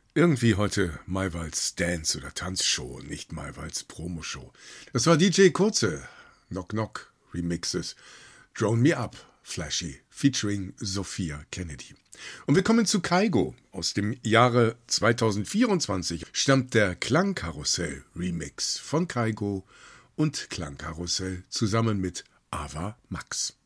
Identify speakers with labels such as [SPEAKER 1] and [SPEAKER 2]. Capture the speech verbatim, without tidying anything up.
[SPEAKER 1] Irgendwie heute Maywalds Dance- oder Tanzshow, nicht Maywalds Promoshow. Das war D J Kurze, Knock Knock Remixes, Drone Me Up, Flashy, featuring Sophia Kennedy. Und wir kommen zu Kygo. Aus dem Jahre zweitausendvierundzwanzig stammt der Klangkarussell Remix von Kygo und Klangkarussell zusammen mit Ava Max.